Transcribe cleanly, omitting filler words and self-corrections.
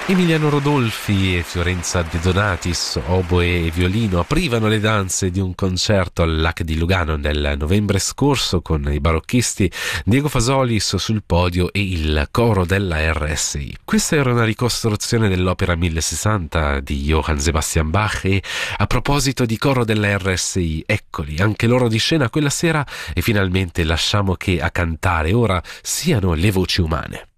Emiliano Rodolfi e Fiorenza De Donatis, oboe e violino, aprivano le danze di un concerto al Lac di Lugano nel novembre scorso con i barocchisti Diego Fasolis sul podio e il coro della RSI. Questa era una ricostruzione dell'opera 1060 di Johann Sebastian Bach e a proposito di coro della RSI, eccoli, anche loro di scena quella sera e finalmente lasciamo che a cantare ora siano le voci umane.